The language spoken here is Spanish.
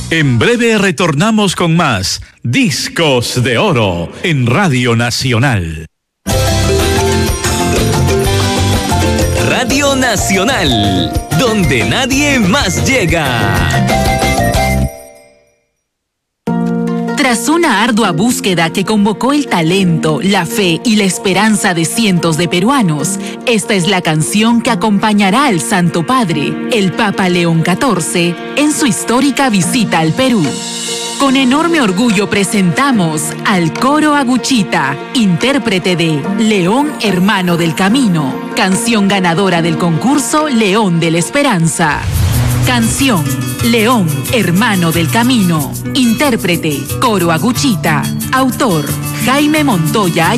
En breve retornamos con más Discos de Oro en Radio Nacional. Radio Nacional, donde nadie más llega. Tras una ardua búsqueda que convocó el talento, la fe y la esperanza de cientos de peruanos, esta es la canción que acompañará al Santo Padre, el Papa León XIV, en su histórica visita al Perú. Con enorme orgullo presentamos al Coro Aguchita, intérprete de León Hermano del Camino, canción ganadora del concurso León de la Esperanza. Canción, León, Hermano del Camino. Intérprete, Coro Aguchita. Autor, Jaime Montoya